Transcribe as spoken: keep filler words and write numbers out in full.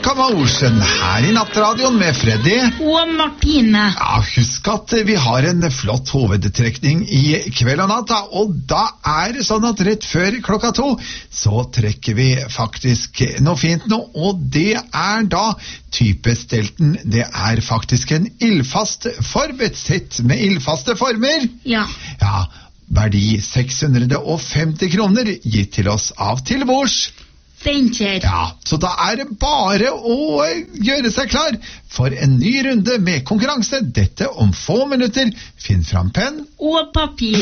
Kammersen her i Nattradioen med Freddy og Martine. Ja, husk at vi har en flott hovedtrekning i kveld og natt, og da er det sånn at rett før klokka to så trekker vi faktisk noe fint nå, og det er da typestelten. Det er faktisk en ildfast forberedt med ildfaste former. Ja. Ja, verdi seks hundre femti kroner gitt til oss av Tilbords. Vencher. Ja, så da er det bare å gjøre seg klar for en ny runde med konkurranse. Dette om få minutter. Finn fram penn Og papir.